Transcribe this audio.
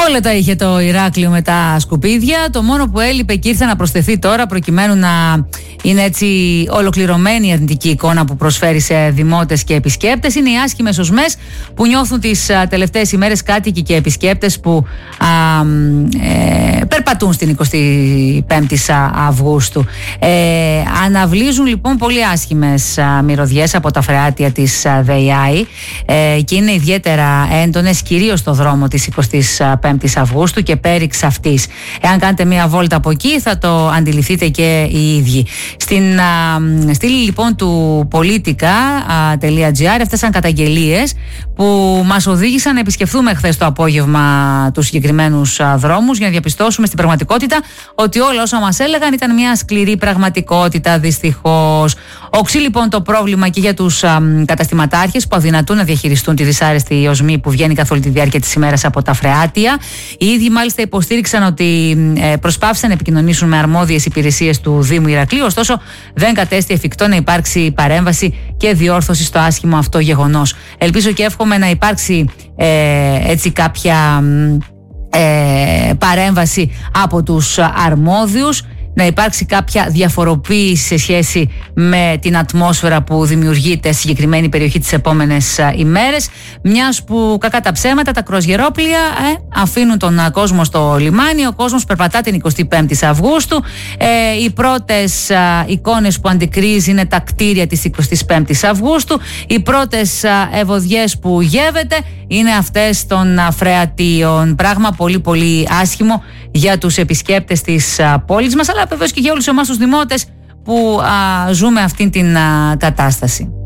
Όλα τα είχε το Ηράκλειο με τα σκουπίδια. Το μόνο που έλειπε και ήρθε να προσθεθεί τώρα, προκειμένου να είναι έτσι ολοκληρωμένη η αρνητική εικόνα που προσφέρει σε δημότες και επισκέπτες, είναι οι άσχημες οσμές που νιώθουν τις τελευταίες ημέρες κάτοικοι και επισκέπτες που περπατούν στην 25η Αυγούστου. Αναβλύζουν λοιπόν πολύ άσχημες μυρωδιές από τα φρεάτια της ΔΕΙΑΗ και είναι ιδιαίτερα έντονες, κυρίως στο δρόμο της 25ης Αυγούστου και πέριξ αυτής. Εάν κάνετε μία βόλτα από εκεί θα το αντιληφθείτε και οι ίδιοι. Στην στήλη λοιπόν του politica.gr έφτασαν καταγγελίες που μας οδήγησαν να επισκεφθούμε χθες το απόγευμα τους συγκεκριμένους δρόμους για να διαπιστώσουμε στην πραγματικότητα ότι όλα όσα μας έλεγαν ήταν μια σκληρή πραγματικότητα, δυστυχώς. Οξύ λοιπόν το πρόβλημα και για τους καταστηματάρχες που αδυνατούν να διαχειριστούν τη δυσάρεστη οσμή που βγαίνει καθ' όλη τη διάρκεια της ημέρας από τα φρεάτια. Οι ίδιοι μάλιστα υποστήριξαν ότι προσπάθησαν να επικοινωνήσουν με αρμόδιες υπηρεσίες του Δήμου Ηρακλείου, ωστόσο δεν κατέστη εφικτό να υπάρξει παρέμβαση και διόρθωση στο άσχημο αυτό γεγονός. Ελπίζω και εύχομαι να υπάρξει έτσι κάποια παρέμβαση από τους αρμόδιους, να υπάρξει κάποια διαφοροποίηση σε σχέση με την ατμόσφαιρα που δημιουργείται στη συγκεκριμένη περιοχή τις επόμενες ημέρες, μιας που κακά τα ψέματα τα κρουαζιερόπλια αφήνουν τον κόσμο στο λιμάνι, ο κόσμος περπατά την 25η Αυγούστου. Οι πρώτες εικόνες που αντικρίζει είναι τα κτίρια της 25ης Αυγούστου, οι πρώτες ευωδιές που γεύεται είναι αυτές των φρεατίων, πράγμα πολύ πολύ άσχημο για τους επισκέπτες της πόλης μας, αλλά βεβαίως και για όλους εμάς τους δημότες που ζούμε αυτήν την κατάσταση.